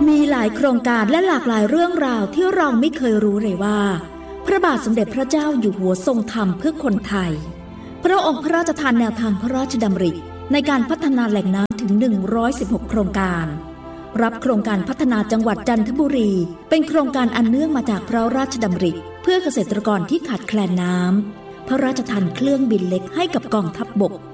มีหลายโครงการและหลากหลายเรื่องราวที่เราไม่เคยรู้เลยว่าพระบาทสมเด็จพระเจ้าอยู่หัวทรงทำเพื่อคนไทยพระองค์พระราชทานแนวทางพระราชดำริในการพัฒนาแหล่งน้ำถึง116โครงการรับโครงการพัฒนาจังหวัดจันทบุรีเป็นโครงการอันเนื่องมาจากพระราชดำริเพื่อเกษตรกรที่ขาดแคลนน้ำพระราชทานเครื่องบินเล็กให้กับกองทัพบก